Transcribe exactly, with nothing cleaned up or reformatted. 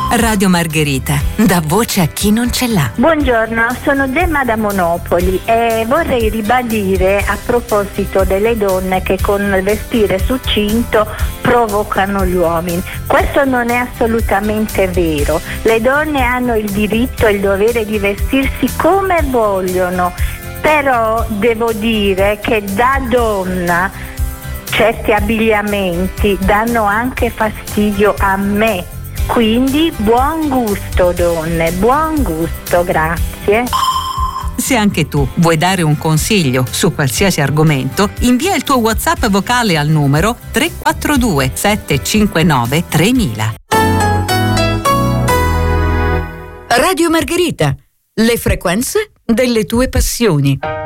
Radio Margherita, dà voce a chi non ce l'ha. Buongiorno, sono Gemma da Monopoli e vorrei ribadire a proposito delle donne che con il vestire succinto provocano gli uomini. Questo non è assolutamente vero. Le donne hanno il diritto e il dovere di vestirsi come vogliono, però devo dire che da donna certi abbigliamenti danno anche fastidio a me. Quindi buon gusto donne, buon gusto, grazie. Se anche tu vuoi dare un consiglio su qualsiasi argomento, invia il tuo WhatsApp vocale al numero tre quattro due sette cinque nove tremila. Radio Margherita, le frequenze delle tue passioni.